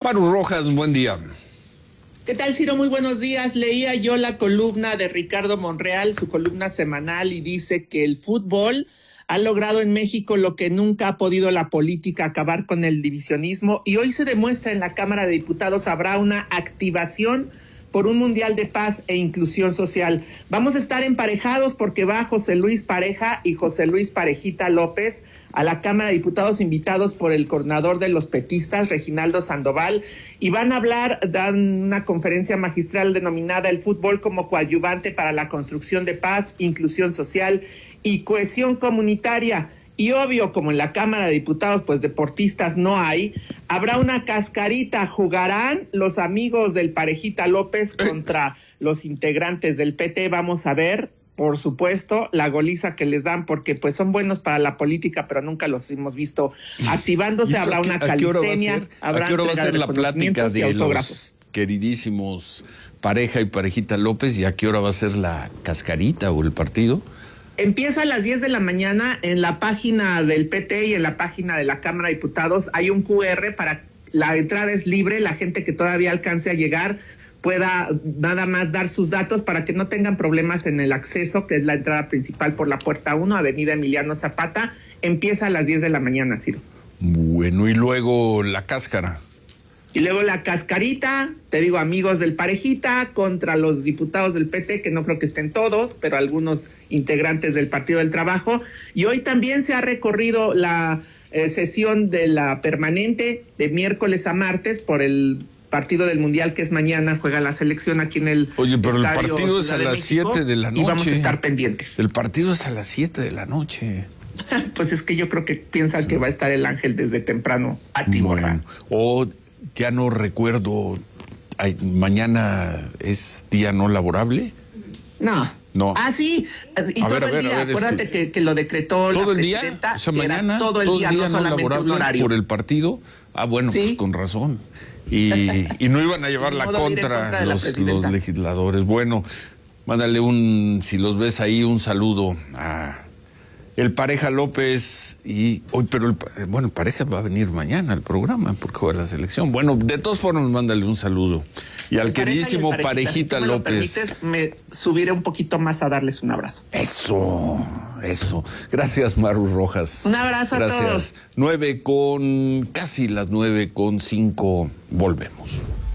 Maru Rojas, buen día. ¿Qué tal, Ciro? Muy buenos días. Leía yo la columna de Ricardo Monreal, su columna semanal, y dice que el fútbol ha logrado en México lo que nunca ha podido la política, acabar con el divisionismo, y hoy se demuestra en la Cámara de Diputados habrá una activación por un mundial de paz e inclusión social. Vamos a estar emparejados porque va José Luis Pareja y José Luis Parejita López a la Cámara de Diputados, invitados por el coordinador de los petistas, Reginaldo Sandoval, y van a hablar, dan una conferencia magistral denominada El fútbol como coadyuvante para la construcción de paz, inclusión social y cohesión comunitaria. Y obvio, como en la Cámara de Diputados, pues deportistas no hay, habrá una cascarita, jugarán los amigos del Parejita López contra los integrantes del PT. Vamos a ver, por supuesto, la goliza que les dan, porque pues son buenos para la política, pero nunca los hemos visto activándose. Habrá una calistenia, habrá ¿a qué hora va a ser la plática de los queridísimos Pareja y Parejita López, y a qué hora va a ser la cascarita o el partido? Empieza a las 10 de la mañana. En la página del PT y en la página de la Cámara de Diputados hay un QR para, la entrada es libre, la gente que todavía alcance a llegar pueda nada más dar sus datos para que no tengan problemas en el acceso, que es la entrada principal por la puerta 1, Avenida Emiliano Zapata. Empieza a las 10 de la mañana, Ciro. Bueno, y luego la cáscara. Y luego la cascarita, te digo, amigos del Parejita contra los diputados del PT, que no creo que estén todos, pero algunos integrantes del Partido del Trabajo. Y hoy también se ha recorrido la sesión de la permanente de miércoles a martes por el partido del Mundial, que es mañana, juega la selección aquí en el Oye, pero el Estadio partido es Ciudad a de las México, 7 de la noche. Y vamos a estar pendientes. El partido es a las 7 de la noche. Pues es que yo creo que piensan que va a estar el Ángel desde temprano atiborrado. Bueno, ya no recuerdo, mañana es día no laborable. No. Ah, sí, y todo el día, acuérdate que lo decretó todo la el día, presidenta, o sea, que mañana, era todo el día, no solamente laborable un horario. Por el partido. Ah, bueno, ¿sí? Pues con razón. Y no iban a llevar la contra los legisladores. Bueno, mándale si los ves ahí, un saludo a el Pareja López pero Pareja va a venir mañana al programa porque juega la selección. Bueno, de todas formas, mándale un saludo. Y al queridísimo Parejita si López. Si me subiré un poquito más a darles un abrazo. Eso. Gracias, Maru Rojas. Un abrazo a todos. Casi las 9:05, volvemos.